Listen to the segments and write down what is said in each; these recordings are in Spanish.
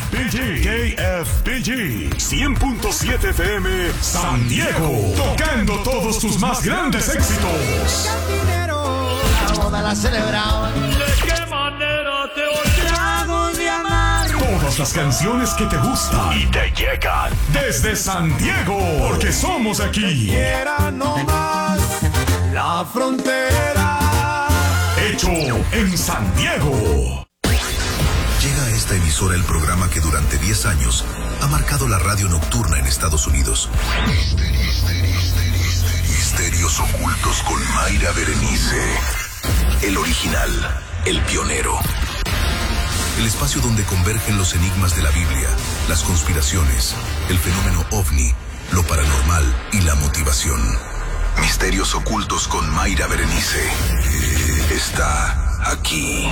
KFBG 100.7 FM San Diego, tocando todos tus más grandes éxitos. La boda la celebraban. ¿De qué manera te Tragos de amar. Todas las canciones que te gustan y te llegan desde San Diego, porque somos aquí. Quiera no más la frontera. Hecho en San Diego. Llega a esta emisora el programa que durante 10 años ha marcado la radio nocturna en Estados Unidos. Misterios ocultos con Mayra Berenice. El original, el pionero. El espacio donde convergen los enigmas de la Biblia, las conspiraciones, el fenómeno ovni, lo paranormal y la motivación. Misterios ocultos con Mayra Berenice. Está aquí.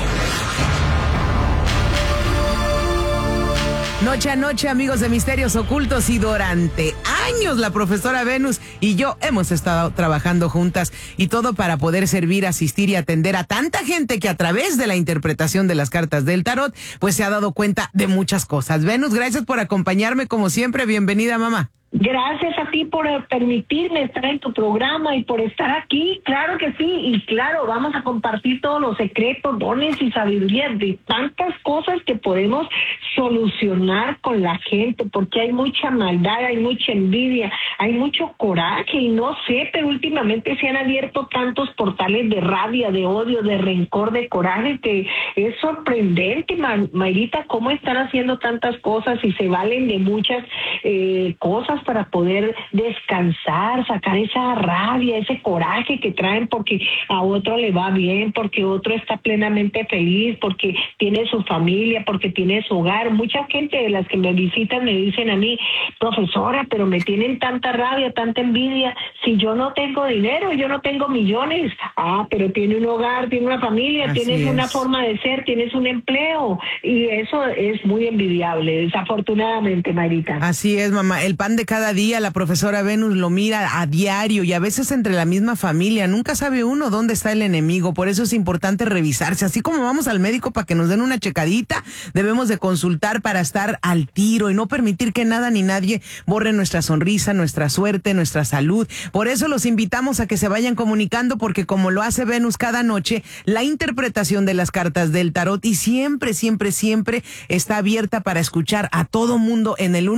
Noche a noche, amigos de Misterios Ocultos, y durante años la profesora Venus y yo hemos estado trabajando juntas, y todo para poder servir, asistir y atender a tanta gente que a través de la interpretación de las cartas del tarot, pues se ha dado cuenta de muchas cosas. Venus, gracias por acompañarme como siempre. Bienvenida, mamá. Gracias a ti por permitirme estar en tu programa y por estar aquí. Claro que sí, y claro, vamos a compartir todos los secretos, dones y sabiduría de tantas cosas que podemos solucionar con la gente, porque hay mucha maldad, hay mucha envidia, hay mucho coraje, y no sé, pero últimamente se han abierto tantos portales de rabia, de odio, de rencor, de coraje, que es sorprendente, Mayrita, cómo están haciendo tantas cosas y se valen de muchas cosas para poder descansar, sacar esa rabia, ese coraje que traen porque a otro le va bien, porque otro está plenamente feliz, porque tiene su familia, porque tiene su hogar. Mucha gente de las que me visitan me dicen a mí, profesora, pero me tienen tanta rabia, tanta envidia, si yo no tengo dinero, yo no tengo millones. Pero tiene un hogar, tiene una familia, Así tienes es. una forma de ser, tienes un empleo, y eso es muy envidiable, desafortunadamente, Mayrita. Así es, mamá. El pan de cada día, la profesora Venus lo mira a diario, y a veces entre la misma familia. Nunca sabe uno dónde está el enemigo. Por eso es importante revisarse. Así como vamos al médico para que nos den una checadita, debemos de consultar para estar al tiro y no permitir que nada ni nadie borre nuestra sonrisa, nuestra suerte, nuestra salud. Por eso los invitamos a que se vayan comunicando, porque como lo hace Venus cada noche, la interpretación de las cartas del tarot, y siempre, siempre, siempre está abierta para escuchar a todo mundo en el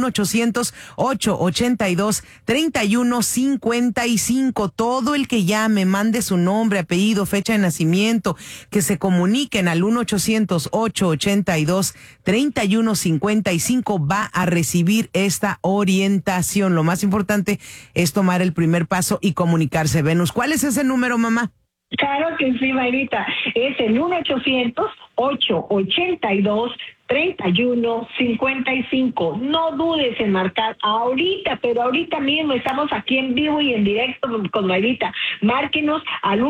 1-800-882-3155. Todo el que llame, mande su nombre, apellido, fecha de nacimiento, que se comuniquen al 1-800-882-3155, va a recibir esta orientación. Lo más importante es tomar el primer paso y comunicarse. Venus, ¿cuál es ese número, mamá? Claro que sí, Mayrita. Es el 1-800-882-3155. No dudes en marcar ahorita, pero ahorita mismo estamos aquí en vivo y en directo con Mayrita. Márquenos al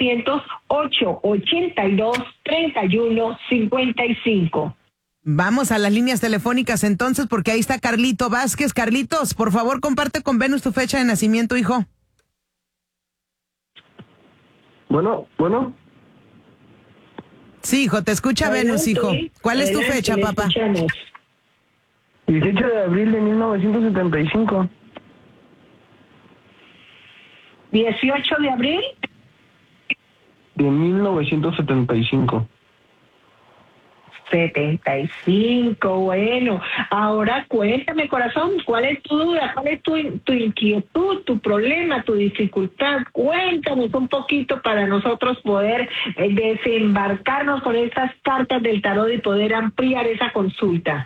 1-800-882-3155. Vamos a las líneas telefónicas entonces, porque ahí está Carlito Vázquez. Carlitos, por favor, comparte con Venus tu fecha de nacimiento, hijo. Bueno. Sí, hijo, te escucha Venus, hijo. ¿Cuál es tu fecha, papá? 18 de abril de 1975. 18 de abril. De 1975. 75, bueno. Ahora cuéntame, corazón, ¿cuál es tu duda? ¿Cuál es tu inquietud, tu problema, tu dificultad? Cuéntanos un poquito para nosotros poder desembarcarnos con estas cartas del tarot y poder ampliar esa consulta.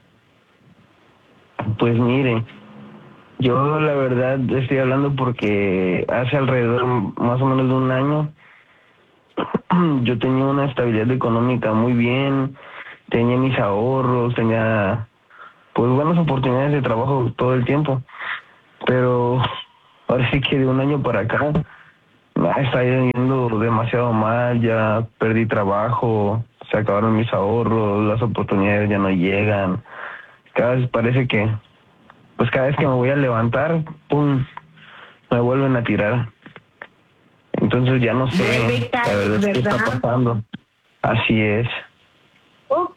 Pues mire, yo la verdad estoy hablando porque hace alrededor más o menos de un año yo tenía una estabilidad económica muy bien, tenía mis ahorros, tenía pues buenas oportunidades de trabajo todo el tiempo, pero ahora sí que de un año para acá me está yendo demasiado mal, ya perdí trabajo, se acabaron mis ahorros, las oportunidades ya no llegan, cada vez parece que pues cada vez que me voy a levantar, pum, me vuelven a tirar. Entonces ya no sé, la verdad, qué está pasando. Así es.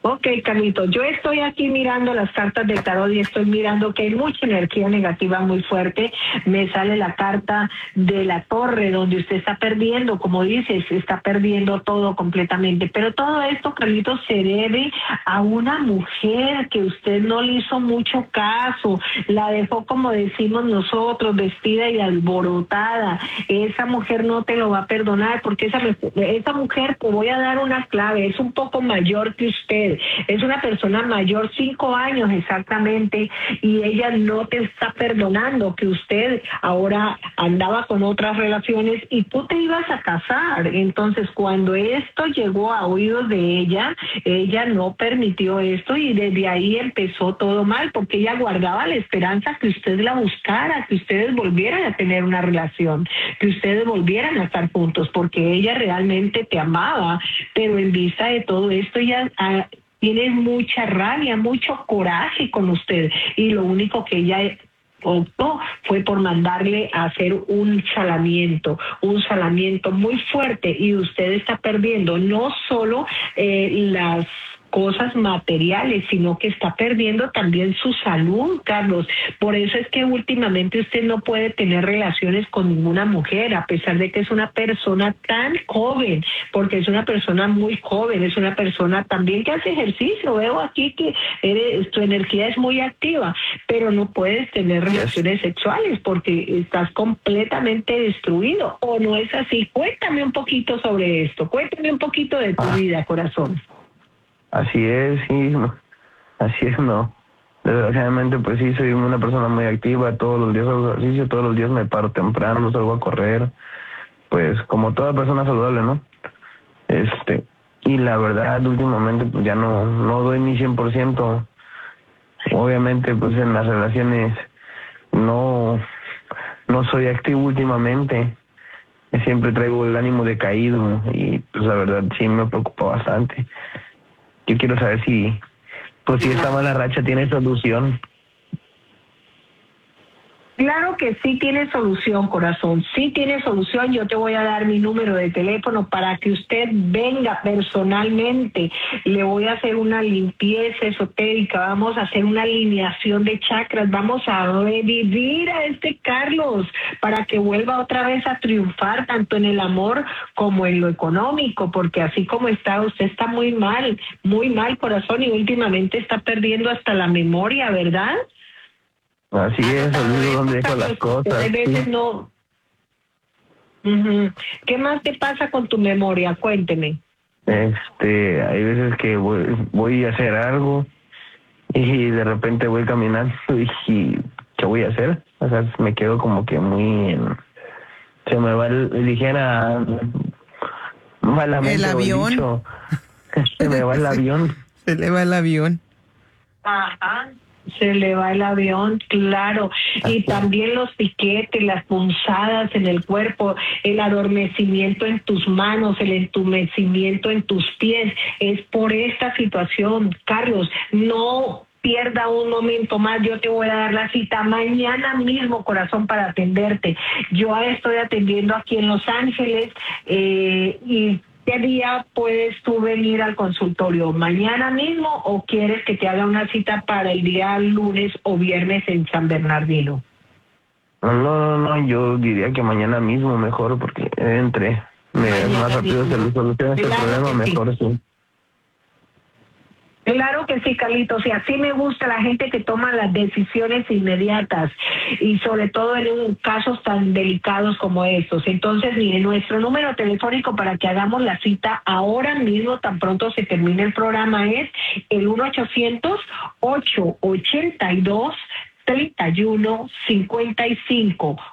Ok, Carlitos, yo estoy aquí mirando las cartas del tarot y estoy mirando que hay mucha energía negativa muy fuerte. Me sale la carta de la torre, donde usted está perdiendo, como dices, está perdiendo todo completamente. Pero todo esto, Carlitos, se debe a una mujer que usted no le hizo mucho caso, la dejó, como decimos nosotros, vestida y alborotada. Esa mujer no te lo va a perdonar, porque esa mujer, te voy a dar una clave, es un poco mayor que usted. Es una persona mayor, 5 años exactamente, y ella no te está perdonando que usted ahora andaba con otras relaciones y tú te ibas a casar. Entonces, cuando esto llegó a oídos de ella no permitió esto y desde ahí empezó todo mal, porque ella guardaba la esperanza que usted la buscara, que ustedes volvieran a tener una relación, que ustedes volvieran a estar juntos, porque ella realmente te amaba, pero en vista de todo esto ella tiene mucha rabia, mucho coraje con usted, y lo único que ella optó fue por mandarle a hacer un salamiento muy fuerte, y usted está perdiendo no solo las cosas materiales, sino que está perdiendo también su salud, Carlos. Por eso es que últimamente usted no puede tener relaciones con ninguna mujer, a pesar de que es una persona tan joven, porque es una persona muy joven, es una persona también que hace ejercicio. Veo aquí que tu energía es muy activa, pero no puedes tener relaciones sexuales porque estás completamente destruido, ¿o no es así? Cuéntame un poquito sobre esto, cuéntame un poquito de tu vida, corazón. Así es, sí, así es, no. Desgraciadamente, pues sí, soy una persona muy activa, todos los días hago ejercicio, todos los días me paro temprano, salgo a correr, pues como toda persona saludable, ¿no? Y la verdad, últimamente, pues ya no doy mi 100%. Obviamente, pues en las relaciones no soy activo últimamente. Siempre traigo el ánimo decaído y pues la verdad sí me preocupa bastante. Yo quiero saber si esta mala racha tiene solución. Claro que sí tiene solución, corazón, sí tiene solución. Yo te voy a dar mi número de teléfono para que usted venga personalmente. Le voy a hacer una limpieza esotérica, vamos a hacer una alineación de chakras, vamos a revivir a Carlos para que vuelva otra vez a triunfar tanto en el amor como en lo económico, porque así como está, usted está muy mal, corazón, y últimamente está perdiendo hasta la memoria, ¿verdad? Así es, olvido dónde dejo las cosas. A veces sí. No. ¿Qué más te pasa con tu memoria? Cuénteme. Hay veces que voy a hacer algo y de repente voy caminando y ¿qué voy a hacer? O sea, me quedo como que se me va malamente el avión. Se me va el avión. Se le va el avión. Ajá. Se le va el avión, claro. Y también los piquetes, las punzadas en el cuerpo, el adormecimiento en tus manos, el entumecimiento en tus pies. Es por esta situación, Carlos. No pierda un momento más. Yo te voy a dar la cita mañana mismo, corazón, para atenderte. Yo estoy atendiendo aquí en Los Ángeles y ¿qué día puedes tú venir al consultorio? ¿Mañana mismo o quieres que te haga una cita para el día lunes o viernes en San Bernardino? No, yo diría que mañana mismo mejor, porque más rápido se soluciona este problema, mejor sí. Claro que sí, Carlitos, y así me gusta la gente que toma las decisiones inmediatas y sobre todo en casos tan delicados como estos. Entonces, mire, nuestro número telefónico para que hagamos la cita ahora mismo, tan pronto se termine el programa, es el 1-800-882-3155.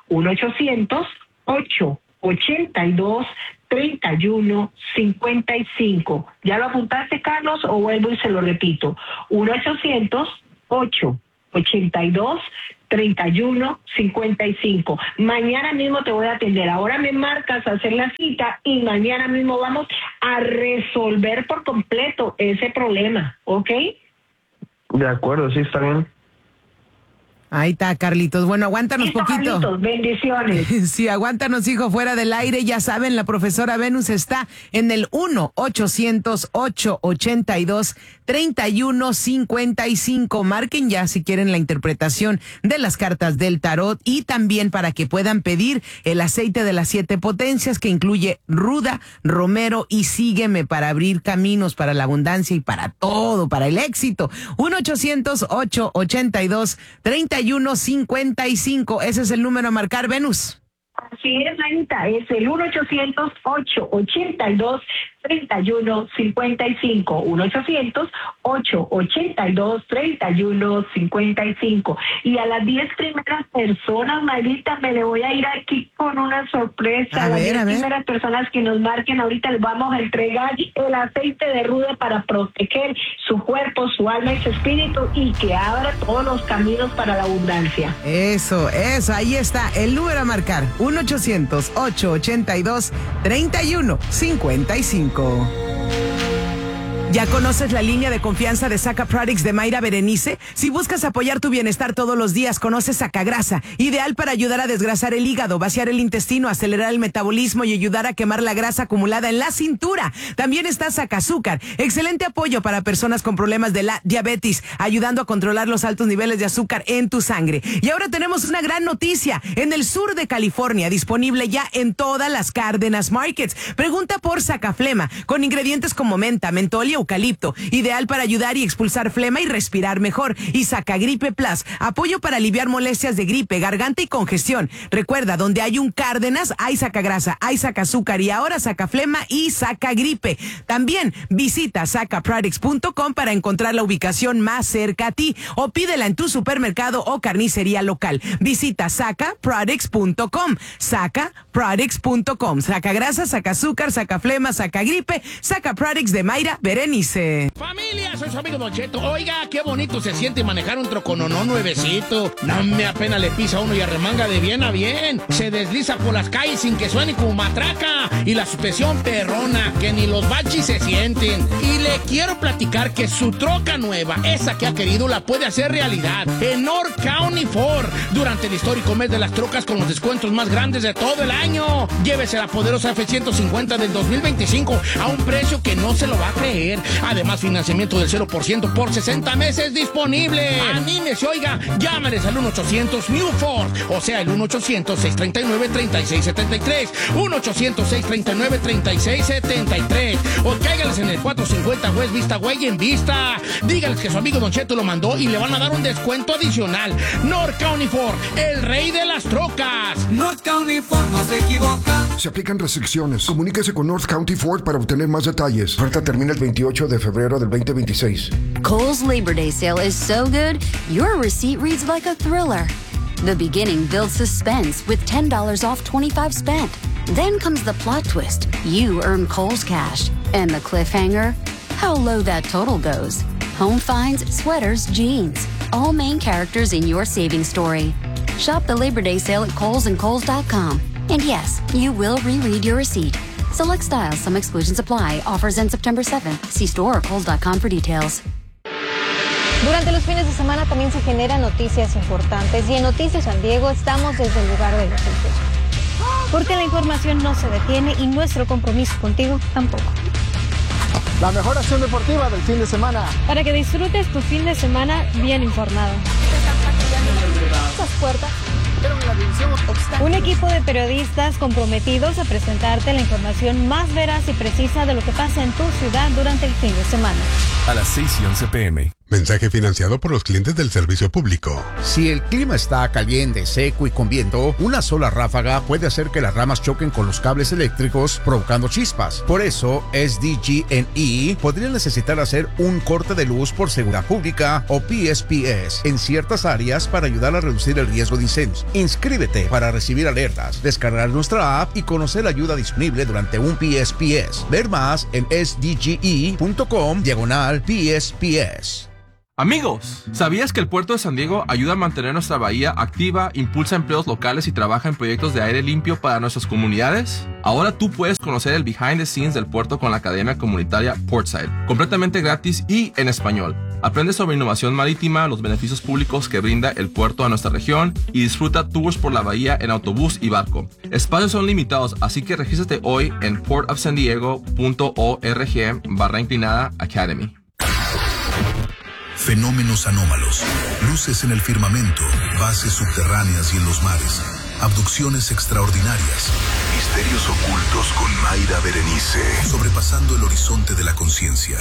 1-800-882-3155. ¿Ya lo apuntaste, Carlos, o vuelvo y se lo repito? 1-800-882-3155. Mañana mismo te voy a atender. Ahora me marcas a hacer la cita y mañana mismo vamos a resolver por completo ese problema, ¿ok? De acuerdo, sí, está bien. Ahí está, Carlitos. Bueno, aguántanos Listo, poquito. Carlitos, bendiciones. Sí, aguántanos, hijo, fuera del aire. Ya saben, la profesora Venus está en el 1-800-882-3155. Marquen ya si quieren la interpretación de las cartas del tarot y también para que puedan pedir el aceite de las 7 potencias que incluye ruda, romero y sígueme para abrir caminos para la abundancia y para todo, para el éxito. 1-800-882-3155. Ese es el número a marcar, Venus. Así es, Anita, es el 1-800-882-3155, 1-800-882-3155. Y a las 10 primeras personas, Marita, me le voy a ir aquí con una sorpresa. A las ver, 10 primeras personas que nos marquen ahorita les vamos a entregar el aceite de ruda para proteger su cuerpo, su alma y su espíritu y que abra todos los caminos para la abundancia. Eso, ahí está el número a marcar, 1-800-882-3155. ¿Ya conoces la línea de confianza de Saca Products de Mayra Berenice? Si buscas apoyar tu bienestar todos los días, conoce Sacagrasa, ideal para ayudar a desgrasar el hígado, vaciar el intestino, acelerar el metabolismo y ayudar a quemar la grasa acumulada en la cintura. También está Sacazúcar, excelente apoyo para personas con problemas de la diabetes, ayudando a controlar los altos niveles de azúcar en tu sangre. Y ahora tenemos una gran noticia, en el sur de California, disponible ya en todas las Cárdenas Markets. Pregunta por Sacaflema, con ingredientes como menta, mentol y eucalipto, ideal para ayudar y expulsar flema y respirar mejor. Y Sacagripe Plus, apoyo para aliviar molestias de gripe, garganta y congestión. Recuerda, donde hay un Cárdenas, hay Sacagrasa, hay Sacazúcar y ahora Sacaflema y Sacagripe. También visita sacaproducts.com para encontrar la ubicación más cerca a ti o pídela en tu supermercado o carnicería local. Visita sacaproducts.com, sacaproducts.com. Sacagrasa, Sacazúcar, Sacaflema, Sacagripe, Sacaproducts de Mayra Berenice. Familia, soy su amigo Don Cheto. Oiga, qué bonito se siente manejar un trocononón nuevecito. No me apena le pisa a uno y arremanga de bien a bien. Se desliza por las calles sin que suene como matraca. Y la suspensión perrona, que ni los baches se sienten. Y le quiero platicar que su troca nueva, esa que ha querido, la puede hacer realidad en North County Ford. Durante el histórico mes de las trocas con los descuentos más grandes de todo el año. Llévese la poderosa F-150 del 2025 a un precio que no se lo va a creer. Además, financiamiento del 0% por 60 meses disponible. Anímese, oiga, llámales al 1-800-NEW-FORD, o sea, el 1-800-639-3673, 1-800-639-3673, o cáigales en el 450 West Vista Way en Vista. Dígales que su amigo Don Cheto lo mandó y le van a dar un descuento adicional. North County Ford, el rey de las trocas. North County Ford no se equivoca. Se aplican restricciones. Comuníquese con North County Ford para obtener más detalles. Oferta termina el 28 de febrero del 2026. Kohl's Labor Day sale is so good, your receipt reads like a thriller. The beginning builds suspense with $10 off 25 spent. Then comes the plot twist. You earn Kohl's cash. And the cliffhanger? How low that total goes. Home finds, sweaters, jeans. All main characters in your savings story. Shop the Labor Day sale at Kohl's and Kohl's.com. And yes, you will reread your receipt. Select styles, some exclusions apply. Offers end September 7th. See store or Kohl's.com for details. Durante los fines de semana también se generan noticias importantes y en Noticias San Diego estamos desde el lugar de los hechos. Porque la información no se detiene y nuestro compromiso contigo tampoco. La mejor acción deportiva del fin de semana. Para que disfrutes tu fin de semana bien informado. Estas puertas. Un equipo de periodistas comprometidos a presentarte la información más veraz y precisa de lo que pasa en tu ciudad durante el fin de semana. A las 6:11 p.m. Mensaje financiado por los clientes del servicio público. Si el clima está caliente, seco y con viento, una sola ráfaga puede hacer que las ramas choquen con los cables eléctricos, provocando chispas. Por eso, SDG&E podría necesitar hacer un corte de luz por seguridad pública o PSPS en ciertas áreas para ayudar a reducir el riesgo de incendios. Inscríbete para recibir alertas, descargar nuestra app y conocer la ayuda disponible durante un PSPS. Ver más en sdge.com/PSPS. Amigos, ¿sabías que el Puerto de San Diego ayuda a mantener nuestra bahía activa, impulsa empleos locales y trabaja en proyectos de aire limpio para nuestras comunidades? Ahora tú puedes conocer el behind the scenes del puerto con la Academia Comunitaria Portside, completamente gratis y en español. Aprende sobre innovación marítima, los beneficios públicos que brinda el puerto a nuestra región y disfruta tours por la bahía en autobús y barco. Espacios son limitados, así que regístrate hoy en portofsandiego.org/academy. Fenómenos anómalos, luces en el firmamento, bases subterráneas y en los mares, abducciones extraordinarias, misterios ocultos con Mayra Berenice, sobrepasando el horizonte de la conciencia.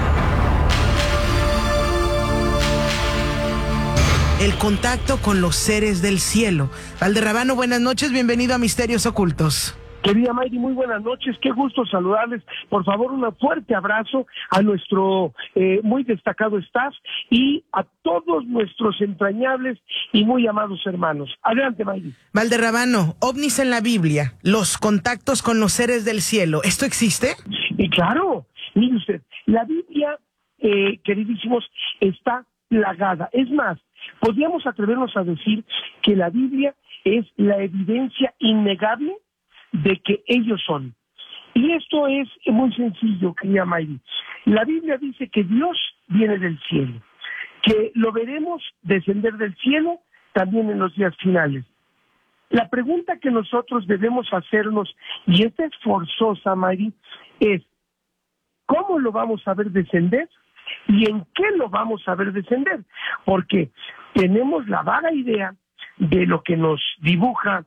El contacto con los seres del cielo. Valderrabano, buenas noches, bienvenido a Misterios Ocultos. Querida Mayri, muy buenas noches, qué gusto saludarles. Por favor, un fuerte abrazo a nuestro muy destacado staff y a todos nuestros entrañables y muy amados hermanos. Adelante, Mayri. Valderrabano, ovnis en la Biblia, los contactos con los seres del cielo, ¿esto existe? Y claro, mire usted, la Biblia, queridísimos, está plagada. Es más, podríamos atrevernos a decir que la Biblia es la evidencia innegable de que ellos son. Y esto es muy sencillo, querida Mayri. La Biblia dice que Dios viene del cielo, que lo veremos descender del cielo también en los días finales. La pregunta que nosotros debemos hacernos, y esta es forzosa, Mayri, es ¿cómo lo vamos a ver descender? ¿Y en qué lo vamos a ver descender? Porque tenemos la vaga idea de lo que nos dibuja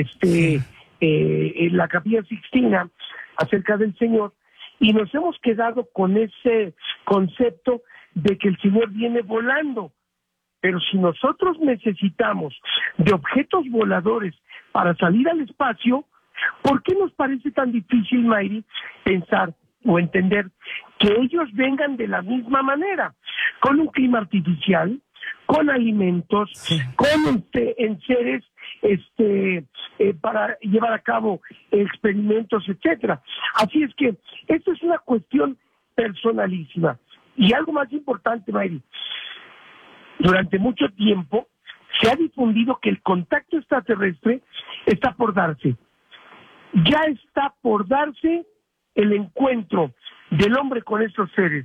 en la Capilla Sixtina acerca del Señor, y nos hemos quedado con ese concepto de que el Señor viene volando. Pero si nosotros necesitamos de objetos voladores para salir al espacio, ¿por qué nos parece tan difícil, Mayri, pensar o entender que ellos vengan de la misma manera, con un clima artificial, con alimentos, con enseres para llevar a cabo experimentos, etcétera? Así es que esto es una cuestión personalísima. Y algo más importante, Mayri, durante mucho tiempo se ha difundido que el contacto extraterrestre está por darse. Ya está por darse el encuentro del hombre con estos seres.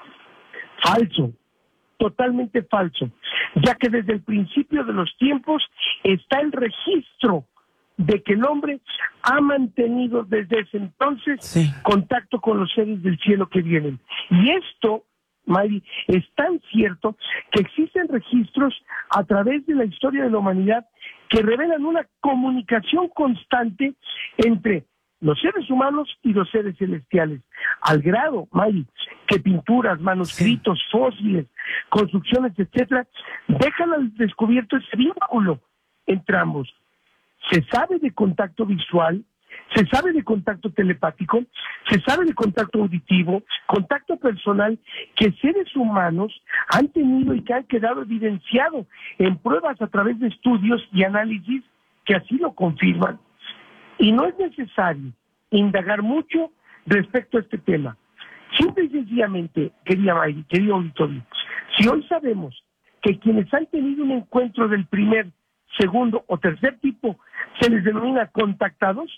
Falso, totalmente falso, ya que desde el principio de los tiempos está el registro de que el hombre ha mantenido desde ese entonces contacto con los seres del cielo que vienen. Y esto, Mayri, es tan cierto que existen registros a través de la historia de la humanidad que revelan una comunicación constante entre los seres humanos y los seres celestiales, al grado, Mayri, que pinturas, manuscritos, fósiles, construcciones, etcétera, dejan al descubierto ese vínculo entre ambos. Se sabe de contacto visual, se sabe de contacto telepático, se sabe de contacto auditivo, contacto personal, que seres humanos han tenido y que han quedado evidenciado en pruebas a través de estudios y análisis que así lo confirman. Y no es necesario indagar mucho respecto a este tema. Simple y sencillamente, querida Mayri, querido auditorio, si hoy sabemos que quienes han tenido un encuentro del primer, segundo o tercer tipo se les denomina contactados,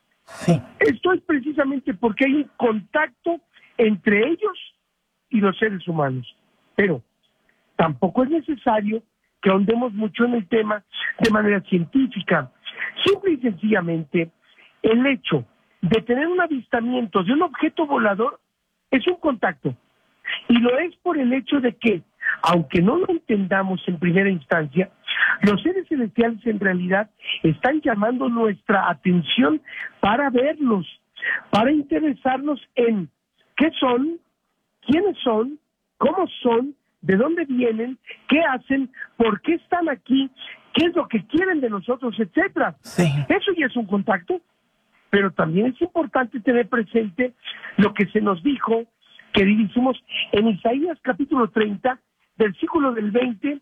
esto es precisamente porque hay un contacto entre ellos y los seres humanos. Pero tampoco es necesario que ahondemos mucho en el tema de manera científica. Simple y sencillamente, el hecho de tener un avistamiento de un objeto volador es un contacto. Y lo es por el hecho de que, aunque no lo entendamos en primera instancia, los seres celestiales en realidad están llamando nuestra atención para verlos, para interesarnos en qué son, quiénes son, cómo son, de dónde vienen, qué hacen, por qué están aquí, qué es lo que quieren de nosotros, etcétera. Eso ya es un contacto, pero también es importante tener presente lo que se nos dijo, queridísimos, en Isaías capítulo 30, versículo del 20,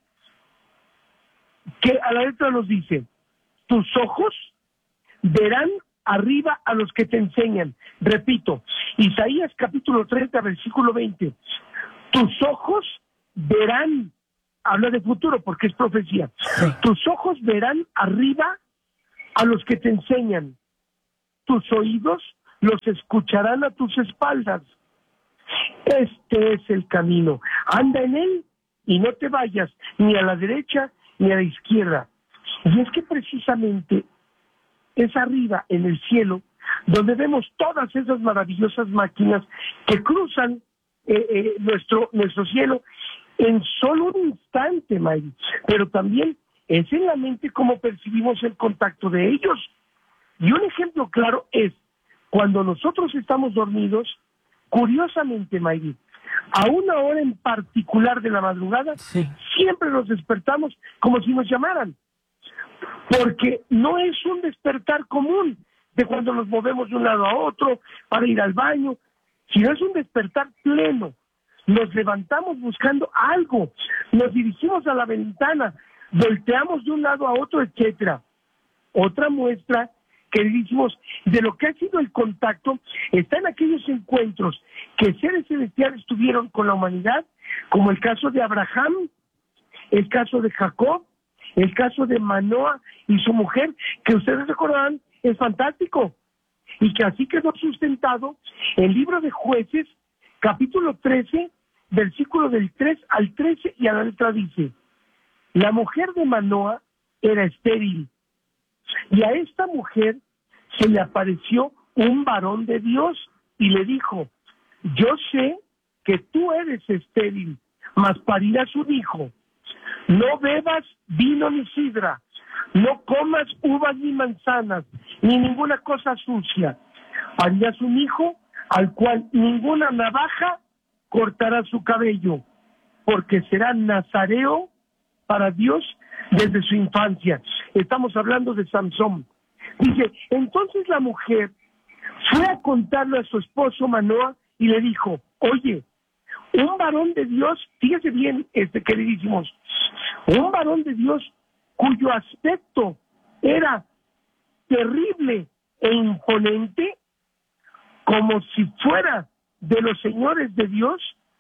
que a la letra nos dice: tus ojos verán arriba a los que te enseñan. Repito, Isaías capítulo 30, versículo 20, tus ojos verán, habla de futuro porque es profecía, tus ojos verán arriba a los que te enseñan, tus oídos los escucharán a tus espaldas. Este es el camino. Anda en él y no te vayas ni a la derecha ni a la izquierda. Y es que precisamente es arriba, en el cielo, donde vemos todas esas maravillosas máquinas que cruzan nuestro cielo en solo un instante, Mayri. Pero también es en la mente como percibimos el contacto de ellos. Y un ejemplo claro es cuando nosotros estamos dormidos, curiosamente, Mayri, a una hora en particular de la madrugada, siempre nos despertamos como si nos llamaran. Porque no es un despertar común de cuando nos movemos de un lado a otro para ir al baño, sino es un despertar pleno. Nos levantamos buscando algo, nos dirigimos a la ventana, volteamos de un lado a otro, etcétera. Otra muestra, queridísimos, de lo que ha sido el contacto está en aquellos encuentros que seres celestiales tuvieron con la humanidad, como el caso de Abraham, el caso de Jacob, el caso de Manoa y su mujer, que ustedes recordarán, es fantástico, y que así quedó sustentado el libro de Jueces, capítulo 13, versículo del 3 al 13, y a la letra dice: la mujer de Manoa era estéril, y a esta mujer se le apareció un varón de Dios y le dijo: yo sé que tú eres estéril, mas parirás un hijo. No bebas vino ni sidra, no comas uvas ni manzanas, ni ninguna cosa sucia. Parirás un hijo al cual ninguna navaja cortará su cabello, porque será nazareo para Dios desde su infancia. Estamos hablando de Sansón. Dice, entonces la mujer fue a contarle a su esposo Manoa y le dijo: oye, un varón de Dios, fíjese bien, queridísimos, un varón de Dios cuyo aspecto era terrible e imponente, como si fuera de los señores de Dios,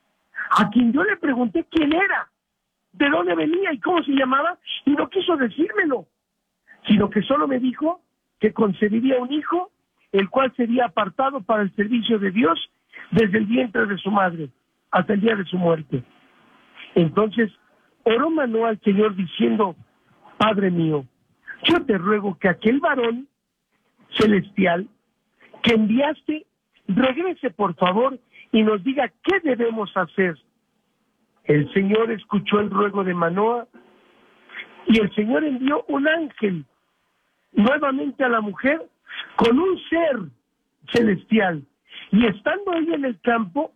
a quien yo le pregunté quién era, de dónde venía y cómo se llamaba, y no quiso decírmelo, sino que solo me dijo que concebiría un hijo, el cual sería apartado para el servicio de Dios desde el vientre de su madre hasta el día de su muerte. Entonces oró Manoa al Señor diciendo: Padre mío, yo te ruego que aquel varón celestial que enviaste regrese por favor y nos diga qué debemos hacer. El Señor escuchó el ruego de Manoa y el Señor envió un ángel nuevamente a la mujer con un ser celestial, y estando ella en el campo,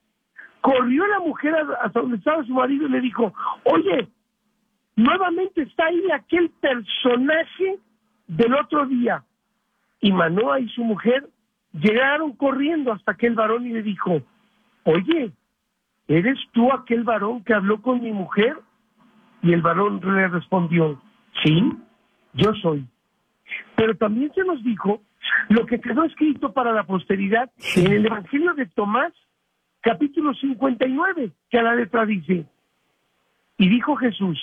corrió la mujer hasta donde estaba su marido y le dijo: oye, nuevamente está ahí aquel personaje del otro día. Y Manoa y su mujer llegaron corriendo hasta aquel varón y le dijo: oye, ¿eres tú aquel varón que habló con mi mujer? Y el varón le respondió: sí, yo soy. Pero también se nos dijo lo que quedó escrito para la posteridad en el Evangelio de Tomás, capítulo 59, que a la letra dice: y dijo Jesús: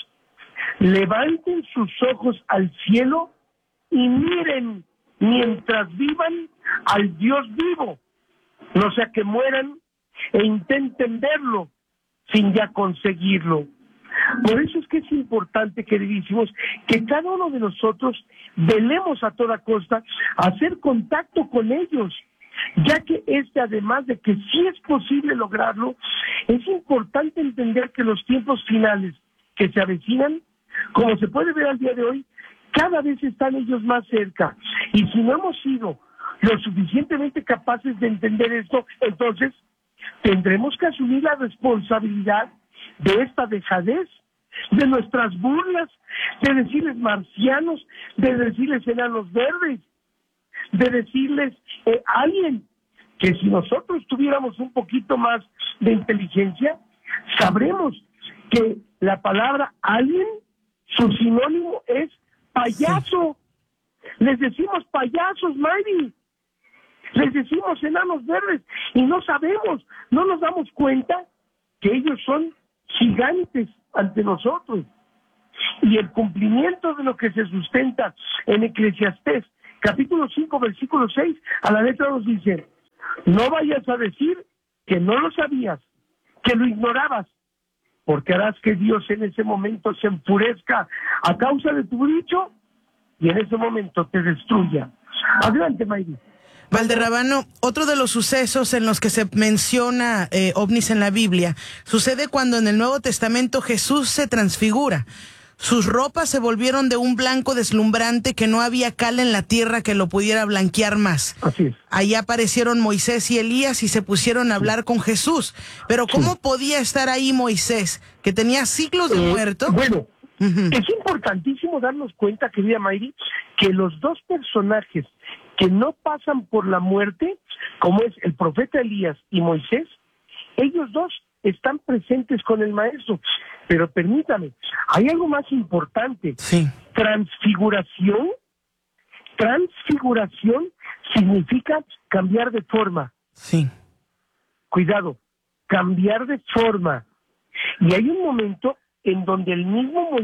levanten sus ojos al cielo y miren mientras vivan al Dios vivo, no sea que mueran e intenten verlo sin ya conseguirlo. Por eso es que es importante, queridísimos, que cada uno de nosotros velemos a toda costa hacer contacto con ellos, ya que además de que sí es posible lograrlo, es importante entender que los tiempos finales que se avecinan, como se puede ver al día de hoy, cada vez están ellos más cerca. Y si no hemos sido lo suficientemente capaces de entender esto, entonces tendremos que asumir la responsabilidad de esta dejadez, de nuestras burlas, de decirles marcianos, de decirles enanos verdes, de decirles alien, que si nosotros tuviéramos un poquito más de inteligencia, sabremos que la palabra alien, su sinónimo es payaso. Les decimos payasos, Mayri. Les decimos enanos verdes y no sabemos, no nos damos cuenta que ellos son gigantes ante nosotros. Y el cumplimiento de lo que se sustenta en Eclesiastés, capítulo 5, versículo 6, a la letra nos dice: no vayas a decir que no lo sabías, que lo ignorabas, porque harás que Dios en ese momento se enfurezca a causa de tu dicho y en ese momento te destruya. Adelante, Mayri. Valderrabano, otro de los sucesos en los que se menciona ovnis en la Biblia sucede cuando en el Nuevo Testamento Jesús se transfigura. Sus ropas se volvieron de un blanco deslumbrante que no había cal en la tierra que lo pudiera blanquear más. Así es. Ahí aparecieron Moisés y Elías y se pusieron a hablar con Jesús. Pero ¿cómo podía estar ahí Moisés, que tenía siglos de muerto? Bueno, es importantísimo darnos cuenta, querida Mayri, que los dos personajes que no pasan por la muerte, como es el profeta Elías y Moisés, ellos dos están presentes con el maestro. Pero permítame, hay algo más importante. Sí. Transfiguración significa cambiar de forma. Sí. Cuidado, cambiar de forma. Y hay un momento en donde el mismo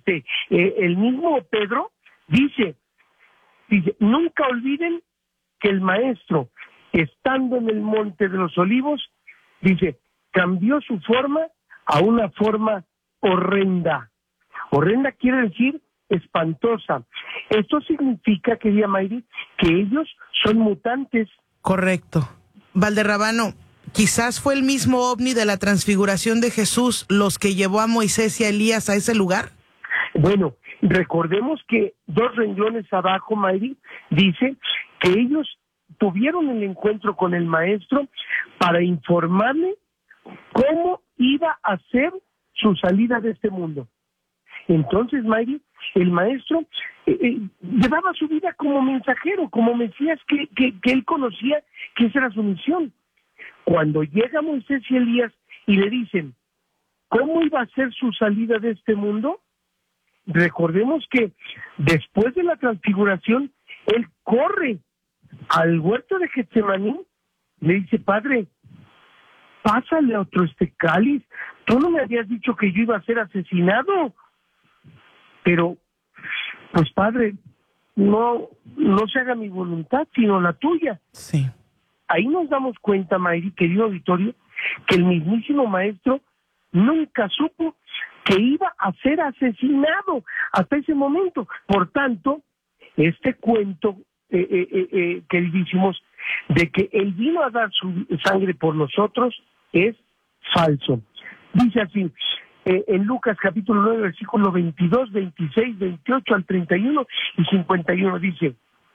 Pedro dice, nunca olviden que el maestro, estando en el monte de los olivos, dice, cambió su forma a una forma horrenda. Horrenda quiere decir espantosa. Esto significa, querida Mayri, que ellos son mutantes. Correcto. Valderrabano, quizás fue el mismo ovni de la transfiguración de Jesús los que llevó a Moisés y a Elías a ese lugar. Bueno, recordemos que 2 renglones abajo, Mayri, dice que ellos tuvieron el encuentro con el maestro para informarle cómo iba a ser su salida de este mundo. Entonces, Mayri, el maestro llevaba su vida como mensajero, como Mesías que él conocía que esa era su misión. Cuando llega Moisés y Elías y le dicen cómo iba a ser su salida de este mundo, recordemos que después de la transfiguración, él corre al huerto de Getsemaní, le dice, Padre, pásale a otro este cáliz. Tú no me habías dicho que yo iba a ser asesinado. Pero, pues Padre, no se haga mi voluntad, sino la tuya. Sí. Ahí nos damos cuenta, Mayri, querido auditorio, que el mismísimo maestro nunca supo que iba a ser asesinado hasta ese momento. Por tanto, este cuento, queridísimos, de que él vino a dar su sangre por nosotros, es falso. Dice así, en Lucas capítulo 9, versículo 22, 26, 28 al 31 y 51, dice,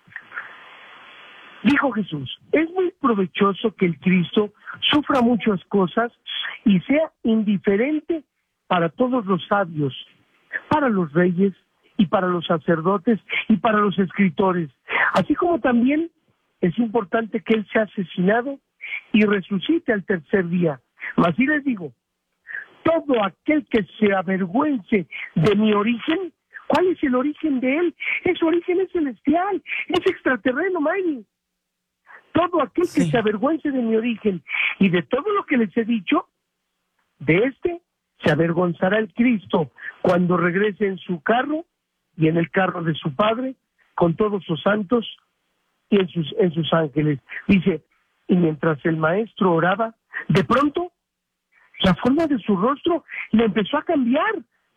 dijo Jesús, es muy provechoso que el Cristo sufra muchas cosas y sea indiferente para todos los sabios, para los reyes y para los sacerdotes y para los escritores, así como también es importante que él sea asesinado y resucite al tercer día. Mas sí les digo, todo aquel que se avergüence de mi origen, ¿cuál es el origen de él? Su origen es celestial, es extraterreno, Mayri. Todo aquel que se avergüence de mi origen y de todo lo que les he dicho, de este se avergonzará el Cristo cuando regrese en su carro y en el carro de su Padre, con todos sus santos y en sus ángeles. Dice, y mientras el maestro oraba, de pronto, la forma de su rostro le empezó a cambiar.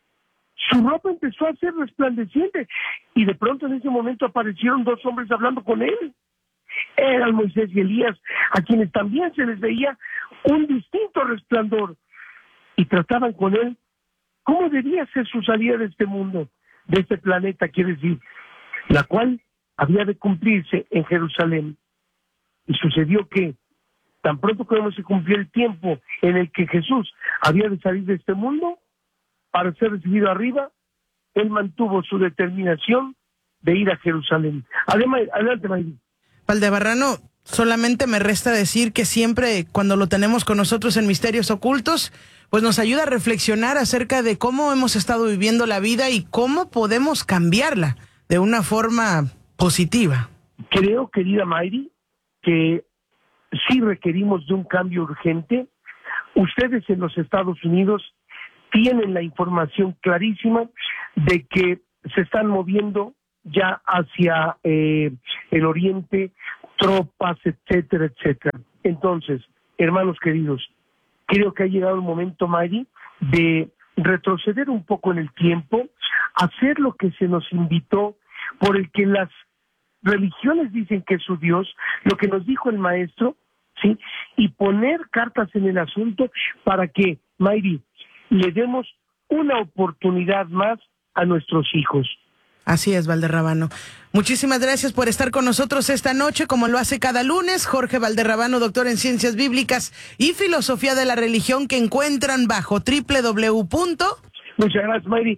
Su ropa empezó a ser resplandeciente. Y de pronto en ese momento aparecieron 2 hombres hablando con él. Eran Moisés y Elías, a quienes también se les veía un distinto resplandor. Y trataban con él cómo debía ser su salida de este mundo, de este planeta, quiere decir, la cual había de cumplirse en Jerusalén. Y sucedió que tan pronto como se cumplió el tiempo en el que Jesús había de salir de este mundo para ser recibido arriba, él mantuvo su determinación de ir a Jerusalén. Adelante, Mayri. Valdebarrano, solamente me resta decir que siempre cuando lo tenemos con nosotros en Misterios Ocultos, pues nos ayuda a reflexionar acerca de cómo hemos estado viviendo la vida y cómo podemos cambiarla de una forma positiva. Creo, querida Mayri, que sí requerimos de un cambio urgente. Ustedes en los Estados Unidos tienen la información clarísima de que se están moviendo ya hacia el oriente, tropas, etcétera, etcétera. Entonces, hermanos queridos, creo que ha llegado el momento, Mayri, de retroceder un poco en el tiempo, hacer lo que se nos invitó, por el que las religiones dicen que es su Dios, lo que nos dijo el maestro, ¿sí? Y poner cartas en el asunto para que, Mayri, le demos una oportunidad más a nuestros hijos. Así es, Valderrábano. Muchísimas gracias por estar con nosotros esta noche, como lo hace cada lunes. Jorge Valderrábano, doctor en Ciencias Bíblicas y Filosofía de la Religión, que encuentran bajo www. Muchas gracias, Mayri.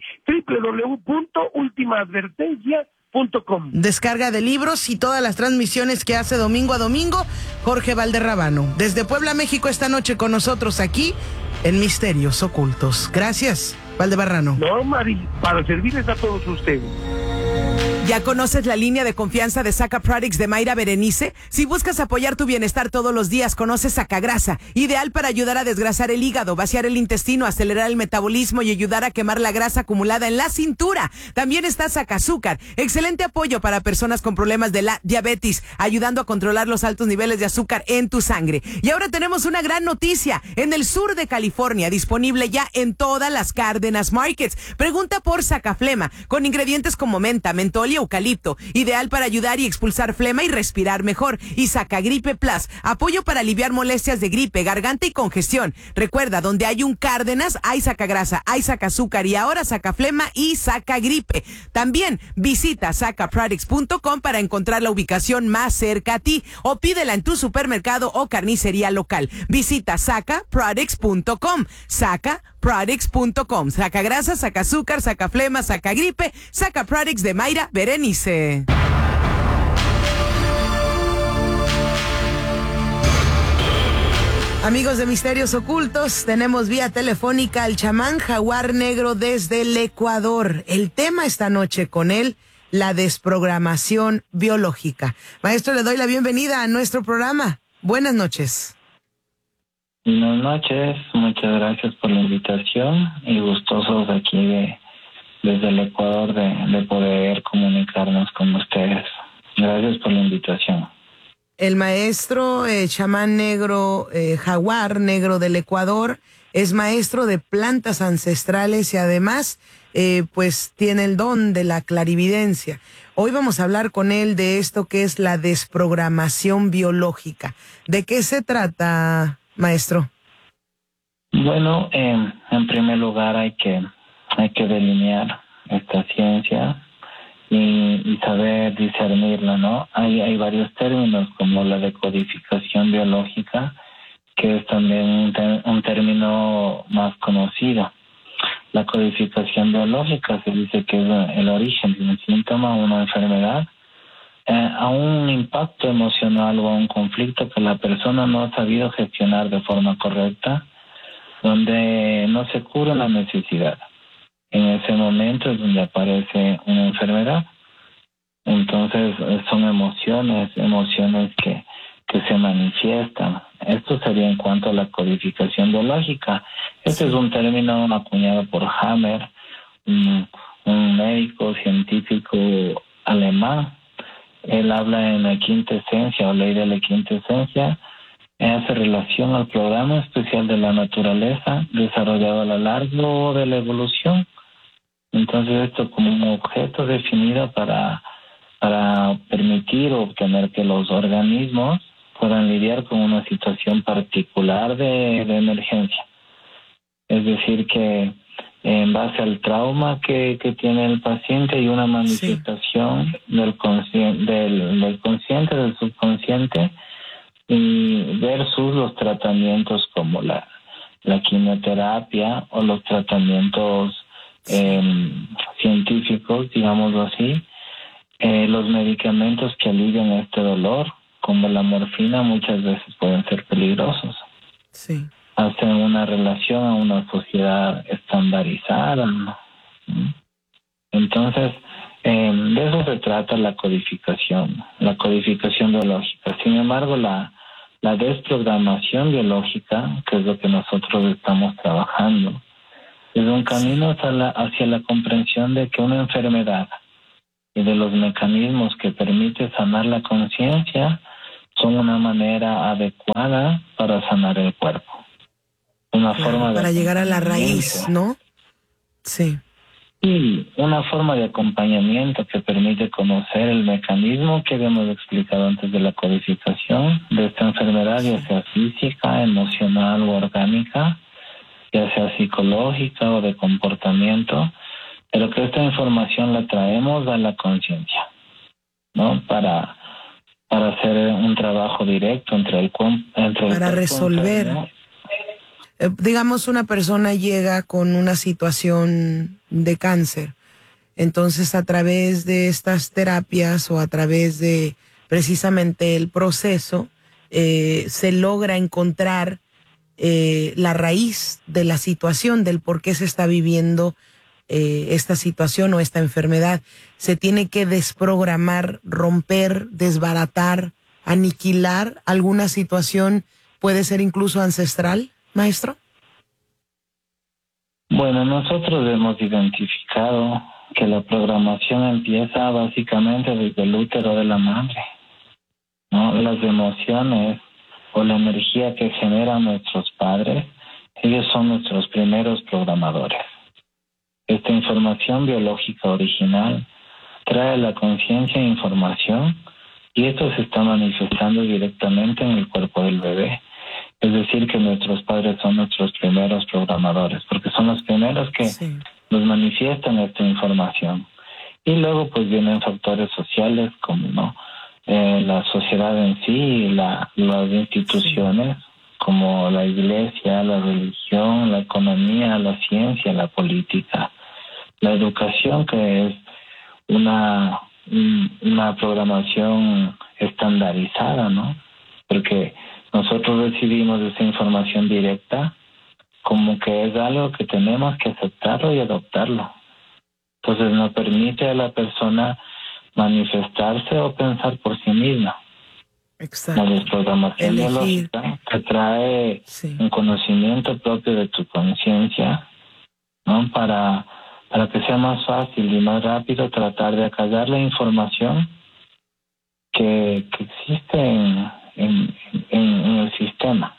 www.ultimaadvertencia.com. Descarga de libros y todas las transmisiones que hace domingo a domingo Jorge Valderrábano. Desde Puebla, México, esta noche con nosotros aquí en Misterios Ocultos. Gracias, Valderrábano. No, Mari, para servirles a todos ustedes. ¿Ya conoces la línea de confianza de Saca Products de Mayra Berenice? Si buscas apoyar tu bienestar todos los días, conoce Sacagrasa, ideal para ayudar a desgrasar el hígado, vaciar el intestino, acelerar el metabolismo y ayudar a quemar la grasa acumulada en la cintura. También está Sacazúcar, excelente apoyo para personas con problemas de la diabetes, ayudando a controlar los altos niveles de azúcar en tu sangre. Y ahora tenemos una gran noticia, en el sur de California, disponible ya en todas las Cárdenas Markets. Pregunta por Sacaflema, con ingredientes como menta, mentol y eucalipto, ideal para ayudar y expulsar flema y respirar mejor. Y Sacagripe Plus, apoyo para aliviar molestias de gripe, garganta y congestión. Recuerda, donde hay un Cárdenas, hay Sacagrasa, hay Sacazúcar y ahora Sacaflema y Sacagripe. También visita sacaproducts.com para encontrar la ubicación más cerca a ti o pídela en tu supermercado o carnicería local. Visita sacaproducts.com. Sacaproducts.com. Sacagrasa, Sacazúcar, Sacaflema, Sacagripe, Sacaproducts de Mayra Berenice. Amigos de Misterios Ocultos, tenemos vía telefónica al chamán Jaguar Negro desde el Ecuador. El tema esta noche con él, la desprogramación biológica. Maestro, le doy la bienvenida a nuestro programa. Buenas noches. Buenas noches, muchas gracias por la invitación y gustosos aquí desde el Ecuador de poder comunicarnos con ustedes. Gracias por la invitación. El maestro chamán negro, Jaguar Negro del Ecuador, es maestro de plantas ancestrales y además pues tiene el don de la clarividencia. Hoy vamos a hablar con él de esto que es la desprogramación biológica. ¿De qué se trata, maestro? Bueno, en primer lugar hay que delinear esta ciencia y saber discernirla, ¿no? Hay varios términos como la decodificación biológica, que es también un término más conocido. La codificación biológica se dice que es el origen de un síntoma o una enfermedad, a un impacto emocional o a un conflicto que la persona no ha sabido gestionar de forma correcta, donde no se cura la necesidad. En ese momento es donde aparece una enfermedad. Entonces son emociones que se manifiestan. Esto sería en cuanto a la codificación biológica. Este es un término acuñado por Hammer, un médico científico alemán. Él habla en la quinta esencia o ley de la quinta esencia. Hace relación al programa especial de la naturaleza desarrollado a lo largo de la evolución. Entonces esto como un objeto definido para permitir o obtener que los organismos puedan lidiar con una situación particular de emergencia. Es decir, que en base al trauma que tiene el paciente hay una manifestación del consciente, del subconsciente, y versus los tratamientos como la quimioterapia o los tratamientos científicos, digámoslo así, los medicamentos que alivian este dolor, como la morfina, muchas veces pueden ser peligrosos. Sí. Hacen una relación a una sociedad estandarizada, ¿no? Entonces, de eso se trata la codificación biológica. Sin embargo, la desprogramación biológica, que es lo que nosotros estamos trabajando, es un camino hacia la comprensión de que una enfermedad y de los mecanismos que permite sanar la conciencia son una manera adecuada para sanar el cuerpo. Una forma para llegar a la raíz, ¿no? Sí. Y una forma de acompañamiento que permite conocer el mecanismo que habíamos explicado antes de la codificación de esta enfermedad, ya sea física, emocional o orgánica, ya sea psicológica o de comportamiento, pero que esta información la traemos a la conciencia, ¿no? Para hacer un trabajo directo entre el para resolver. Digamos, una persona llega con una situación de cáncer, entonces a través de estas terapias o a través de precisamente el proceso se logra encontrar la raíz de la situación, del por qué se está viviendo esta situación o esta enfermedad. Se tiene que desprogramar, romper, desbaratar, aniquilar alguna situación, puede ser incluso ancestral, maestro. Bueno, nosotros hemos identificado que la programación empieza básicamente desde el útero de la madre, ¿no? Las emociones o la energía que generan nuestros padres, ellos son nuestros primeros programadores. Esta información biológica original trae a la conciencia información y esto se está manifestando directamente en el cuerpo del bebé. Es decir, que nuestros padres son nuestros primeros programadores, porque son los primeros que nos manifiestan esta información. Y luego pues vienen factores sociales como la sociedad en sí, las instituciones como la iglesia, la religión, la economía, la ciencia, la política, la educación, que es una programación estandarizada, ¿no? Porque nosotros recibimos esa información directa como que es algo que tenemos que aceptarlo y adoptarlo. Entonces no permite a la persona manifestarse o pensar por sí misma. Exacto. La desprogramación biológica te trae un conocimiento propio de tu conciencia, ¿no? Para que sea más fácil y más rápido tratar de acallar la información que existe en el sistema.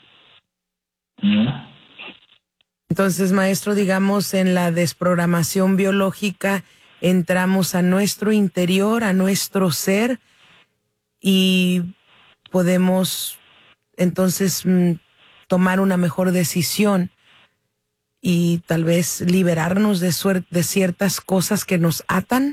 Entonces, maestro, digamos, en la desprogramación biológica entramos a nuestro interior, a nuestro ser, y podemos entonces tomar una mejor decisión y tal vez liberarnos de ciertas cosas que nos atan.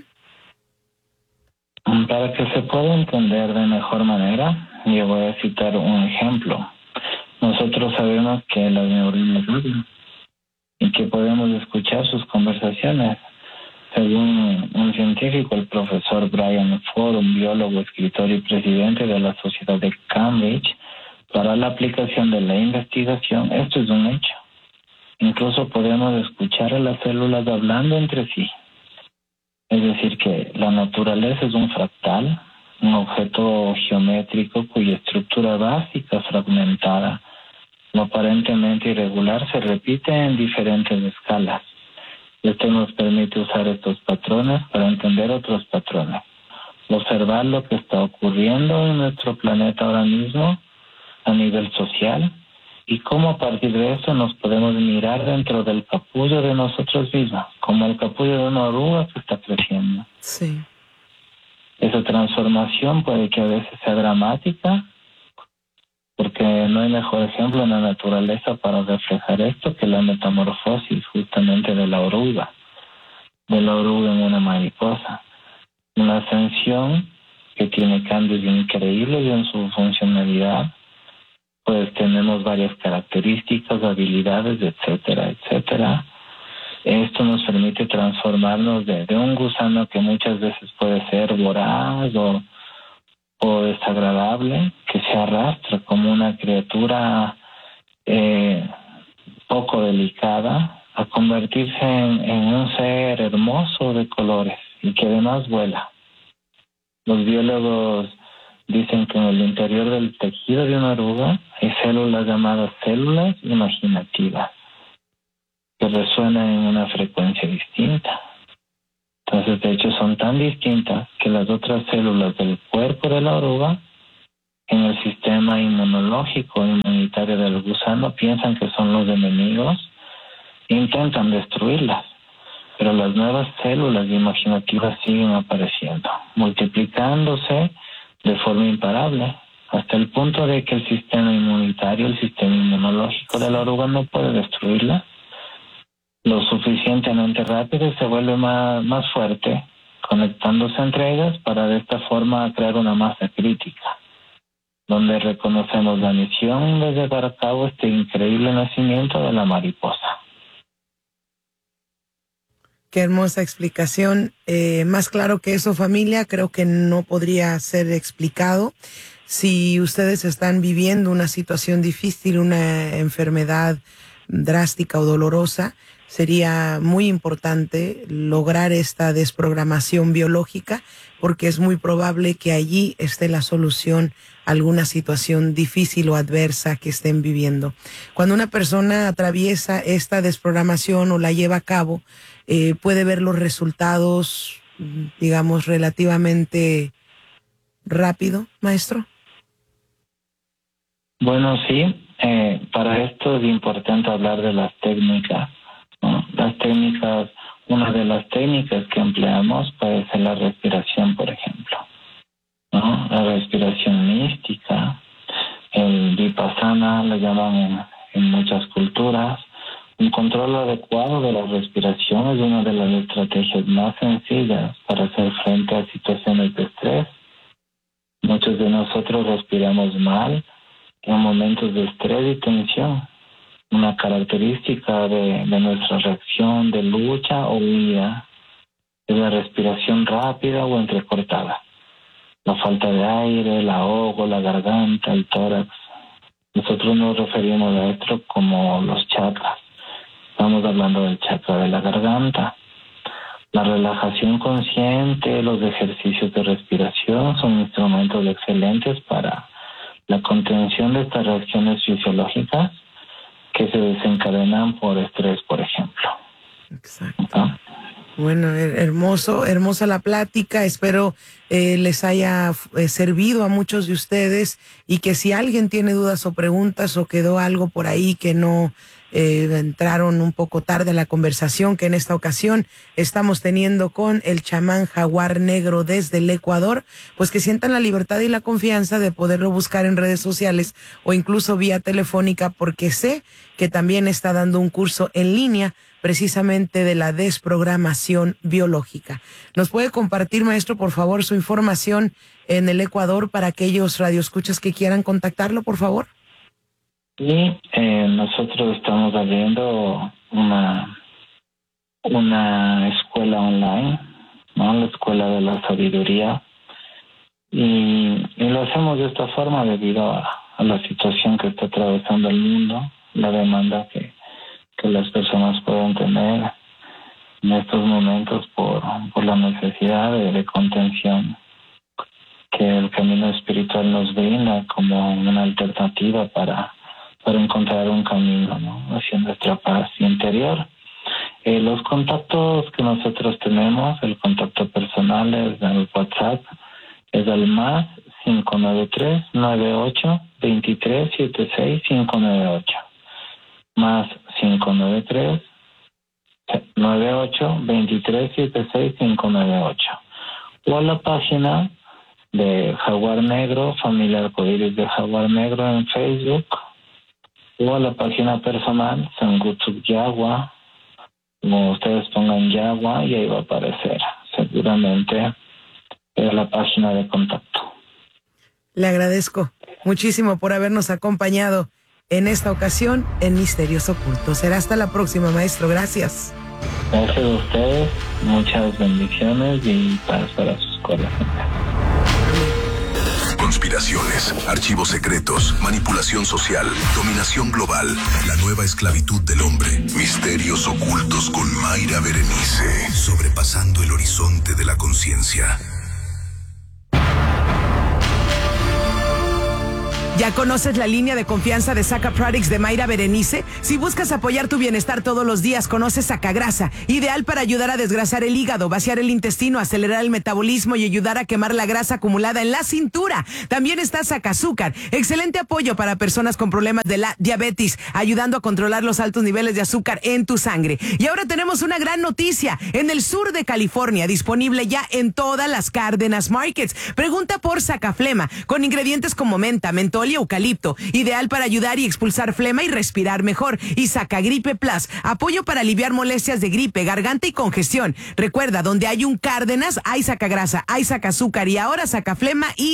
Para que se pueda entender de mejor manera, yo voy a citar un ejemplo. Nosotros sabemos que las neuronas hablan y que podemos escuchar sus conversaciones. Según un científico, el profesor Brian Ford, un biólogo, escritor y presidente de la Sociedad de Cambridge, para la aplicación de la investigación, esto es un hecho. Incluso podemos escuchar a las células hablando entre sí. Es decir, que la naturaleza es un fractal, un objeto geométrico cuya estructura básica fragmentada, lo aparentemente irregular, se repite en diferentes escalas. Esto nos permite usar estos patrones para entender otros patrones, observar lo que está ocurriendo en nuestro planeta ahora mismo a nivel social y cómo a partir de eso nos podemos mirar dentro del capullo de nosotros mismos, como el capullo de una oruga que está creciendo. Sí. Esa transformación puede que a veces sea dramática, porque no hay mejor ejemplo en la naturaleza para reflejar esto que la metamorfosis justamente de la oruga en una mariposa. Una ascensión que tiene cambios increíbles en su funcionalidad, pues tenemos varias características, habilidades, etcétera, etcétera. Esto nos permite transformarnos de un gusano que muchas veces puede ser voraz o desagradable, que se arrastra como una criatura poco delicada, a convertirse en un ser hermoso de colores y que además vuela. Los biólogos dicen que en el interior del tejido de una oruga hay células llamadas células imaginativas que resuenan en una frecuencia distinta. Entonces, de hecho, son tan distintas que las otras células del cuerpo de la oruga en el sistema inmunitario del gusano, piensan que son los enemigos e intentan destruirlas. Pero las nuevas células imaginativas siguen apareciendo, multiplicándose de forma imparable, hasta el punto de que el sistema inmunitario, el sistema inmunológico de la oruga no puede destruirla lo suficientemente rápido y se vuelve más fuerte, conectándose entre ellas para de esta forma crear una masa crítica, donde reconocemos la misión de llevar a cabo este increíble nacimiento de la mariposa. Qué hermosa explicación. Más claro que eso, familia, creo que no podría ser explicado. Si ustedes están viviendo una situación difícil, una enfermedad drástica o dolorosa, sería muy importante lograr esta desprogramación biológica, porque es muy probable que allí esté la solución a alguna situación difícil o adversa que estén viviendo. Cuando una persona atraviesa esta desprogramación o la lleva a cabo, puede ver los resultados, digamos, relativamente rápido, maestro. Bueno, sí, para esto es importante hablar de las técnicas, ¿no? Las técnicas, una de las técnicas que empleamos puede ser la respiración, por ejemplo, ¿no? La respiración mística, el vipassana, lo llaman en muchas culturas. Un control adecuado de la respiración es una de las estrategias más sencillas para hacer frente a situaciones de estrés. Muchos de nosotros respiramos mal en momentos de estrés y tensión. Una característica de nuestra reacción de lucha o huida es la respiración rápida o entrecortada. La falta de aire, el ahogo, la garganta, el tórax. Nosotros nos referimos a esto como los chakras. Estamos hablando del chakra de la garganta. La relajación consciente, los ejercicios de respiración son instrumentos excelentes para la contención de estas reacciones fisiológicas que se desencadenan por estrés, por ejemplo. Exacto. ¿Ah? Bueno, hermosa la plática. Espero les haya servido a muchos de ustedes y que si alguien tiene dudas o preguntas o quedó algo por ahí que no entraron un poco tarde a la conversación que en esta ocasión estamos teniendo con el chamán jaguar negro desde el Ecuador, pues que sientan la libertad y la confianza de poderlo buscar en redes sociales o incluso vía telefónica, porque sé que también está dando un curso en línea precisamente de la desprogramación biológica. ¿Nos puede compartir, maestro, por favor, su información en el Ecuador para aquellos radioescuchas que quieran contactarlo, por favor? Sí, nosotros estamos abriendo una escuela online, ¿no? La Escuela de la Sabiduría, y lo hacemos de esta forma debido a la situación que está atravesando el mundo, la demanda que las personas pueden tener en estos momentos por la necesidad de contención que el camino espiritual nos brinda como una alternativa para encontrar un camino, ¿no? Hacia nuestra paz interior. Los contactos que nosotros tenemos, el contacto personal es el WhatsApp, es el más 593-98-2376-598. Más 593-98-2376-598. O a la página de Jaguar Negro, Familia Arcoíris de Jaguar Negro en Facebook, o a la página personal, Sangutsuk Yagua, como ustedes pongan Yagua y ahí va a aparecer seguramente la página de contacto. Le agradezco muchísimo por habernos acompañado en esta ocasión en Misterios Ocultos. Será hasta la próxima, maestro. Gracias. Gracias a ustedes, muchas bendiciones y paz para sus corazones. Conspiraciones, archivos secretos, manipulación social, dominación global, la nueva esclavitud del hombre, misterios ocultos con Mayra Berenice, sobrepasando el horizonte de la conciencia. ¿Ya conoces la línea de confianza de Saca Products de Mayra Berenice? Si buscas apoyar tu bienestar todos los días, conoce Sacagrasa, ideal para ayudar a desgrasar el hígado, vaciar el intestino, acelerar el metabolismo y ayudar a quemar la grasa acumulada en la cintura. También está Sacazúcar, excelente apoyo para personas con problemas de la diabetes, ayudando a controlar los altos niveles de azúcar en tu sangre. Y ahora tenemos una gran noticia, en el sur de California, disponible ya en todas las Cárdenas Markets. Pregunta por Sacaflema, con ingredientes como menta, mentol y eucalipto, ideal para ayudar y expulsar flema y respirar mejor. Y Sacagripe Plus, apoyo para aliviar molestias de gripe, garganta y congestión. Recuerda, donde hay un Cárdenas, hay Sacagrasa, hay Sacazúcar y ahora Sacaflema y